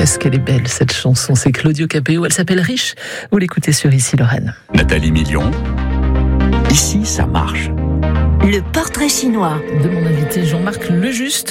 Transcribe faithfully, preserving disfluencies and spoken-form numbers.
Qu'est-ce qu'elle est belle cette chanson, c'est Claudio Capéo, elle s'appelle Riche, vous l'écoutez sur Ici Lorraine. Nathalie Million, Ici ça marche. Le portrait chinois De mon invité Jean-Marc Lejuste.